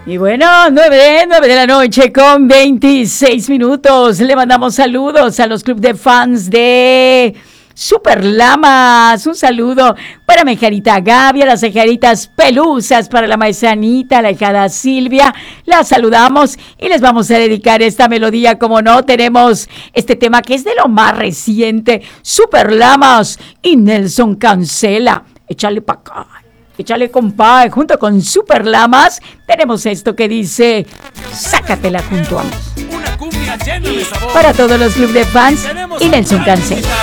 Y bueno, 9 de la noche con 26 minutos. Le mandamos saludos a los club de fans de Super Lamas. Un saludo para mi hijita Gaby, a las hijaritas Pelusas, para la maestra Anita, la hijada Silvia. Las saludamos y les vamos a dedicar esta melodía. Como no, tenemos este tema que es de lo más reciente. Super Lamas y Nelson Cancela. Échale pa' acá. Échale, compa, junto con Super Lamas, tenemos esto que dice, sácatela junto a mí. Una cumbia llena de sabor. Para todos los clubes de fans y Nelson Cancela.